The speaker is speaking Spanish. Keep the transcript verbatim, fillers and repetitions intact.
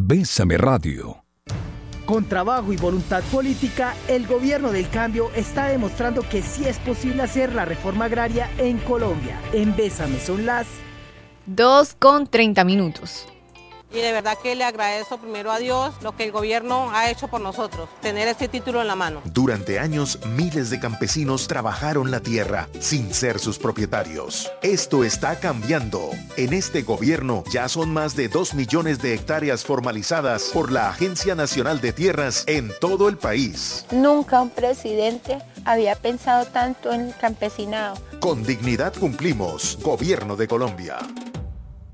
Bésame Radio. Con trabajo y voluntad política, el gobierno del cambio está demostrando que sí es posible hacer la reforma agraria en Colombia. En Bésame son las dos con treinta minutos. Y de verdad que le agradezco primero a Dios lo que el gobierno ha hecho por nosotros, tener este título en la mano. Durante años, miles de campesinos trabajaron la tierra sin ser sus propietarios. Esto está cambiando. En este gobierno ya son más de dos millones de hectáreas formalizadas por la Agencia Nacional de Tierras en todo el país. Nunca un presidente había pensado tanto en el campesinado. Con dignidad cumplimos. Gobierno de Colombia.